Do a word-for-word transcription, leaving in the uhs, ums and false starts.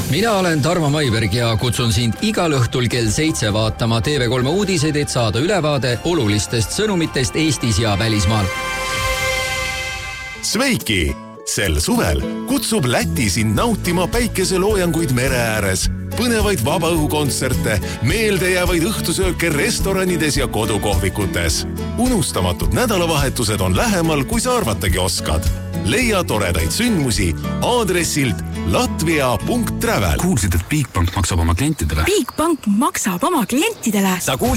Mina olen Tarmo Maiberg ja kutsun sind igal õhtul kell seitse vaatama T V kolme uudiseid, et saada ülevaade olulistest sõnumitest Eestis ja välismaal. Sveiki! Sel suvel kutsub Läti sind nautima päikeseloojanguid mere ääres, põnevaid vabaõhukontserte, meeldejäävaid õhtusööke restoranides ja kodukohvikutes. Unustamatud nädalavahetused on lähemal, kui sa arvatagi oskad. Leia toredaid sündmusi aadressilt latvia punkt travel. Kuulsid, et Bigbank maksab oma klientidele? Bigbank maksab oma klientidele? Sa kuulsid